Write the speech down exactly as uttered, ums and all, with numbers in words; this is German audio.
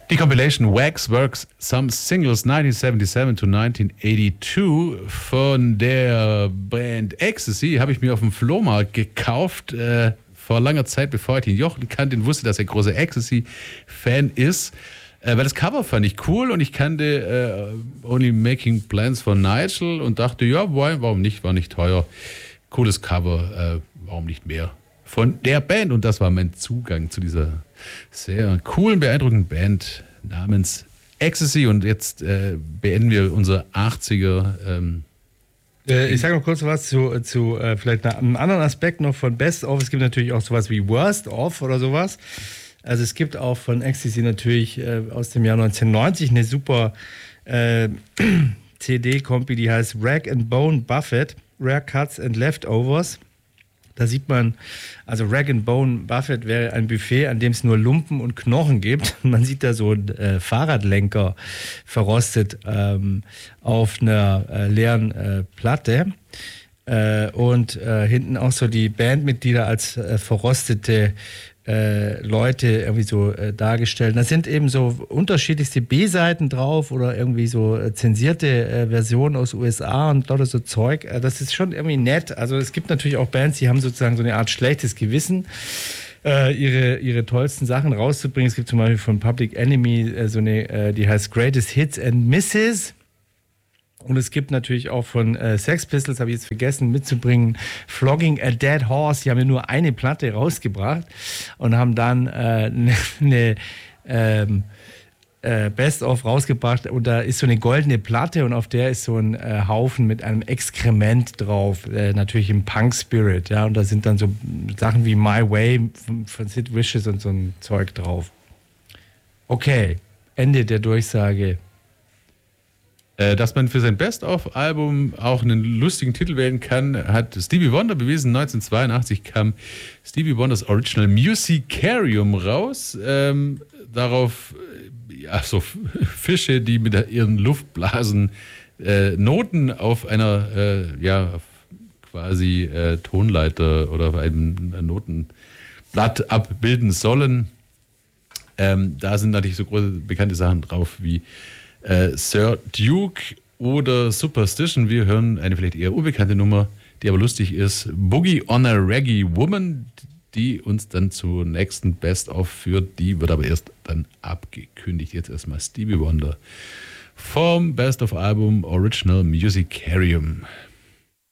Die Compilation Wax Works Some Singles neunzehnhundertsiebenundsiebzig to neunzehnhundertachtzig von der Band Ecstasy habe ich mir auf dem Flohmarkt gekauft. Äh, vor langer Zeit, bevor ich den Jochen kannte und wusste, dass er großer Ecstasy-Fan ist. Äh, weil das Cover fand ich cool und ich kannte äh, Only Making Plans von Nigel und dachte, ja, warum nicht, war nicht teuer. Cooles Cover, äh, warum nicht mehr von der Band. Und das war mein Zugang zu dieser sehr coolen, beeindruckenden Band namens Ecstasy. Und jetzt äh, beenden wir unser achtziger. Ähm, äh, ich sage noch kurz was zu, zu äh, vielleicht einem anderen Aspekt noch von Best of. Es gibt natürlich auch sowas wie Worst of oder sowas. Also es gibt auch von Ecstasy natürlich äh, aus dem Jahr neunzehnhundertneunzig eine super äh, C D-Kompi, die heißt Rag and Bone Buffett, Rare Cuts and Leftovers. Da sieht man, also Rag and Bone Buffett wäre ein Buffet, an dem es nur Lumpen und Knochen gibt. Man sieht da so einen äh, Fahrradlenker verrostet ähm, auf einer äh, leeren äh, Platte. Äh, und äh, hinten auch so die Bandmitglieder als äh, verrostete äh, Leute irgendwie so äh, dargestellt. Da sind eben so unterschiedlichste B-Seiten drauf oder irgendwie so äh, zensierte äh, Versionen aus U S A und lauter so Zeug. Äh, das ist schon irgendwie nett. Also es gibt natürlich auch Bands, die haben sozusagen so eine Art schlechtes Gewissen, äh, ihre, ihre tollsten Sachen rauszubringen. Es gibt zum Beispiel von Public Enemy äh, so eine, äh, die heißt Greatest Hits and Misses. Und es gibt natürlich auch von äh, Sex Pistols, habe ich jetzt vergessen mitzubringen, Flogging a Dead Horse. Die haben ja nur eine Platte rausgebracht und haben dann eine äh, ne, ähm, äh, Best-of rausgebracht. Und da ist so eine goldene Platte und auf der ist so ein äh, Haufen mit einem Exkrement drauf. Äh, natürlich im Punk-Spirit. Ja? Und da sind dann so Sachen wie My Way von, von Sid Vicious und so ein Zeug drauf. Okay, Ende der Durchsage. Dass man für sein Best-of-Album auch einen lustigen Titel wählen kann, hat Stevie Wonder bewiesen. neunzehnhundertzweiundachtzig kam Stevie Wonders Original Musicarium raus. Ähm, darauf ja, so Fische, die mit ihren Luftblasen äh, Noten auf einer äh, ja, quasi äh, Tonleiter oder auf einem Notenblatt abbilden sollen. Ähm, da sind natürlich so große bekannte Sachen drauf wie Äh, Sir Duke oder Superstition. Wir hören eine vielleicht eher unbekannte Nummer, die aber lustig ist. Boogie on a Reggae Woman, die uns dann zur nächsten Best-of führt. Die wird aber erst dann abgekündigt. Jetzt erstmal Stevie Wonder vom Best-of Album Original Musicarium.